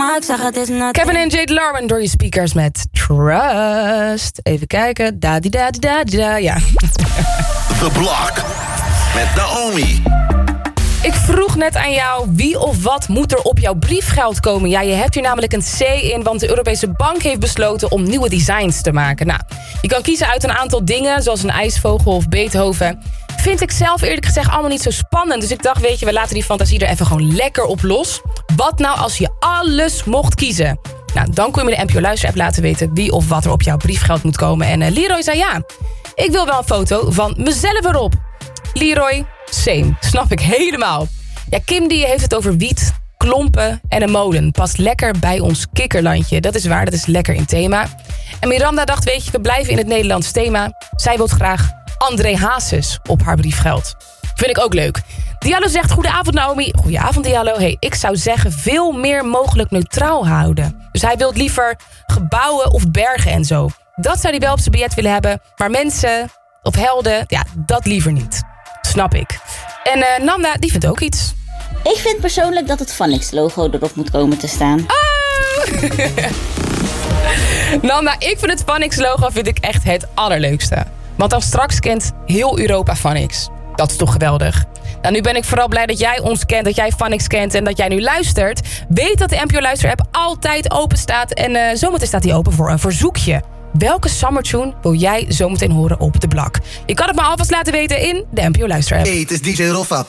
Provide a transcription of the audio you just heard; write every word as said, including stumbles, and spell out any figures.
maar ik zeg het is not. Kevin en Jade Larman door je speakers met Trust. Even kijken. Da di da di da di da. Ja. The Block. Met Naomi. Ik vroeg net aan jou, wie of wat moet er op jouw briefgeld komen? Ja, je hebt hier namelijk een C in, want de Europese Bank heeft besloten om nieuwe designs te maken. Nou, je kan kiezen uit een aantal dingen, zoals een ijsvogel of Beethoven. Vind ik zelf eerlijk gezegd allemaal niet zo spannend. Dus ik dacht, weet je, we laten die fantasie er even gewoon lekker op los. Wat nou als je alles mocht kiezen? Nou, dan kun je me de N P O Luister-app laten weten wie of wat er op jouw briefgeld moet komen. En uh, Leroy zei ja, ik wil wel een foto van mezelf erop. Leroy, same. Snap ik helemaal. Ja, Kim die heeft het over wiet, klompen en een molen. Past lekker bij ons kikkerlandje. Dat is waar, dat is lekker in thema. En Miranda dacht, weet je, we blijven in het Nederlands thema. Zij wil graag André Hazes op haar briefgeld. Vind ik ook leuk. Diallo zegt, goedenavond Naomi. Goedenavond Diallo. Hey, ik zou zeggen veel meer mogelijk neutraal houden. Dus hij wil liever gebouwen of bergen en zo. Dat zou hij wel op zijn biljet willen hebben. Maar mensen of helden, ja, dat liever niet. Snap ik. En uh, Nanda, die vindt ook iets. Ik vind persoonlijk dat het Phonics-logo erop moet komen te staan. Oh! Nanda, ik vind het Phonics-logo vind ik echt het allerleukste. Want dan straks kent heel Europa Phonics. Dat is toch geweldig. Nou, nu ben ik vooral blij dat jij ons kent, dat jij Phonics kent en dat jij nu luistert. Weet dat de N P O Luister-app altijd open staat. En uh, zometeen staat die open voor een verzoekje. Welke summertune wil jij zometeen horen op de blok? Je kan het me alvast laten weten in de N P O Luister-app. Hey, het is D J Roffa.